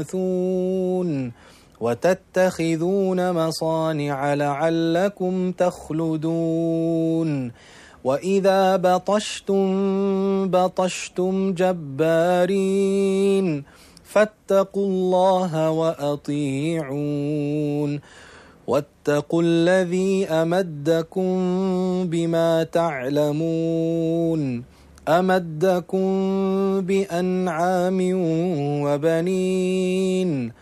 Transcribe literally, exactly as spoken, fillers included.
تبعثون وتتخذون مصانع لعلكم تخلدون وإذا بطشتم بطشتم جبارين فاتقوا الله وأطيعون واتقوا الذي أمدكم بما تعلمون أمدكم بأنعام وبنين